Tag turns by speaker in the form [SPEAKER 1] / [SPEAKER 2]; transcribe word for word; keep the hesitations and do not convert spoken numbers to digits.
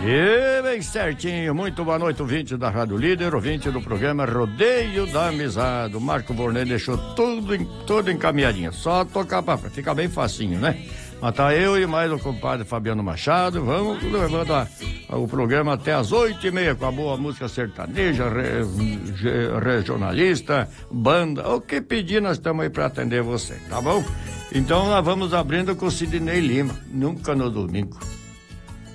[SPEAKER 1] E bem certinho, muito boa noite, ouvinte da Rádio Líder, ouvinte do programa Rodeio da Amizade. O Marco Bornê deixou tudo, tudo encaminhadinho, só tocar pra frente, fica bem facinho, né? Mas tá eu e mais o compadre Fabiano Machado, vamos levando a, a, o programa até as oito e meia com a boa música sertaneja, re, re, regionalista, banda, o que pedir nós estamos aí pra atender você, tá bom? Então nós vamos abrindo com o Sidney Lima, nunca no domingo.